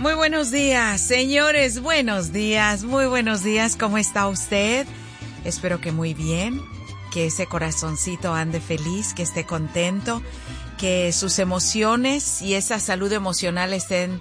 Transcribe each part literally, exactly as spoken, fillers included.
Muy buenos días, señores, buenos días, muy buenos días, ¿cómo está usted? Espero que muy bien, que ese corazoncito ande feliz, que esté contento, que sus emociones y esa salud emocional estén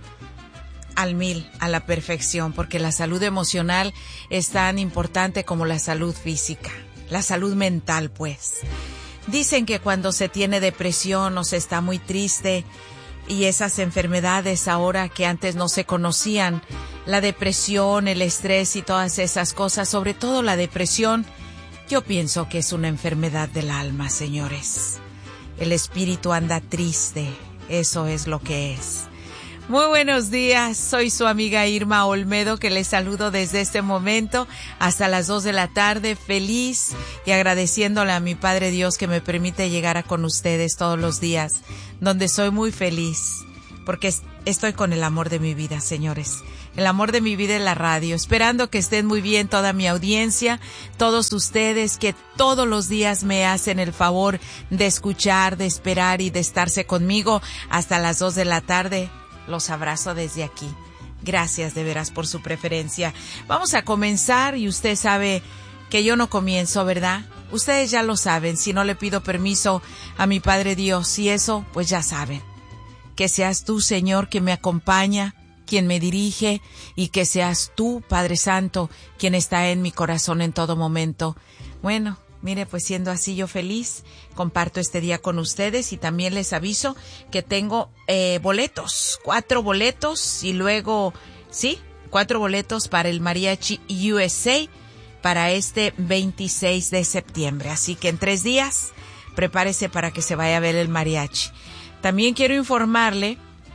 al mil, a la perfección, porque la salud emocional es tan importante como la salud física, la salud mental, pues. Dicen que cuando se tiene depresión o se está muy triste, y esas enfermedades ahora que antes no se conocían, la depresión, el estrés y todas esas cosas, sobre todo la depresión, yo pienso que es una enfermedad del alma, señores. El espíritu anda triste, eso es lo que es. Muy buenos días, soy su amiga Irma Olmedo, que les saludo desde este momento hasta las dos de la tarde, feliz y agradeciéndole a mi Padre Dios que me permite llegar a con ustedes todos los días, donde soy muy feliz, porque estoy con el amor de mi vida, señores. El amor de mi vida en la radio, esperando que estén muy bien toda mi audiencia, todos ustedes que todos los días me hacen el favor de escuchar, de esperar y de estarse conmigo hasta las dos de la tarde. Los abrazo desde aquí. Gracias de veras por su preferencia. Vamos a comenzar y usted sabe que yo no comienzo, ¿verdad? Ustedes ya lo saben, si no le pido permiso a mi Padre Dios y eso, pues ya saben. Que seas tú, Señor, que me acompaña, quien me dirige y que seas tú, Padre Santo, quien está en mi corazón en todo momento. Bueno, mire, pues siendo así yo feliz, comparto este día con ustedes y también les aviso que tengo eh, boletos, cuatro boletos y luego, sí, cuatro boletos para el Mariachi U S A para este veintiséis de septiembre. Así que en tres días, prepárese para que se vaya a ver el mariachi. También quiero informarle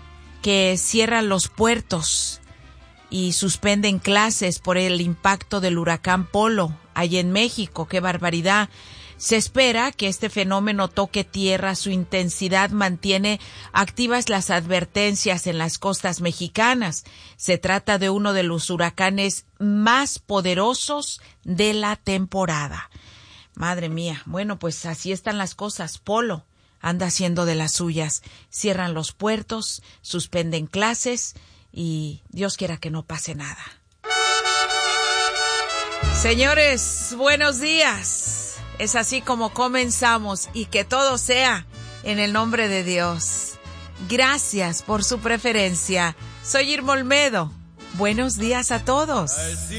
que cierran los puertos y suspenden clases por el impacto del huracán Polo allá en México. ¡Qué barbaridad! Se espera que este fenómeno toque tierra. Su intensidad mantiene activas las advertencias en las costas mexicanas. Se trata de uno de los huracanes más poderosos de la temporada. Madre mía, bueno, pues así están las cosas. Polo anda haciendo de las suyas. Cierran los puertos, suspenden clases y Dios quiera que no pase nada. Señores, buenos días. Es así como comenzamos y que todo sea en el nombre de Dios. Gracias por su preferencia. Soy Irma Olmedo. Buenos días a todos.